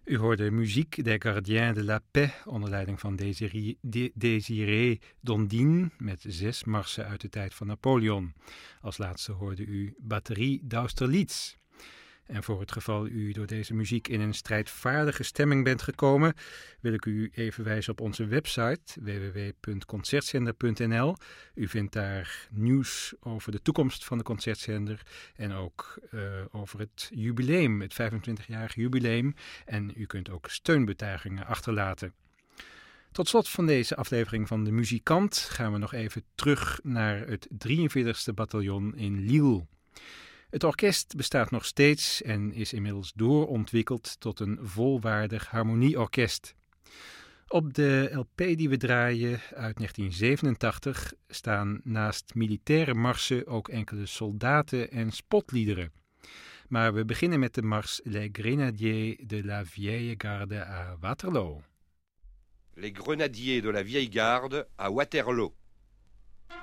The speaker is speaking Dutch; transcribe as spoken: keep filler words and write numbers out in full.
U hoorde Muziek des Gardiens de la Paix onder leiding van Désiré, De, Désiré Dondine met zes marsen uit de tijd van Napoleon. Als laatste hoorde u Batterie d'Austerlitz. En voor het geval u door deze muziek in een strijdvaardige stemming bent gekomen, wil ik u even wijzen op onze website w w w punt concertzender punt n l. U vindt daar nieuws over de toekomst van de Concertzender en ook uh, over het jubileum, het vijfentwintigjarig jubileum. En u kunt ook steunbetuigingen achterlaten. Tot slot van deze aflevering van De Muzikant gaan we nog even terug naar het drieënveertigste bataljon in Lille. Het orkest bestaat nog steeds en is inmiddels doorontwikkeld tot een volwaardig harmonieorkest. Op de L P die we draaien uit negentien zevenentachtig staan naast militaire marsen ook enkele soldaten- en spotliederen. Maar we beginnen met de mars Les Grenadiers de la Vieille Garde à Waterloo. Les Grenadiers de la Vieille Garde à Waterloo.